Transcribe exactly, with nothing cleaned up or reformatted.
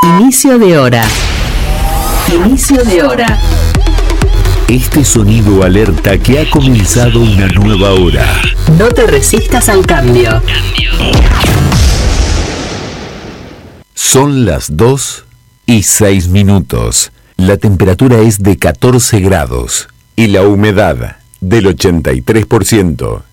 Inicio de hora. Inicio de hora. Este sonido alerta que ha comenzado una nueva hora. No te resistas al cambio. Son las dos y seis minutos. La temperatura es de catorce grados y la humedad del ochenta y tres por ciento.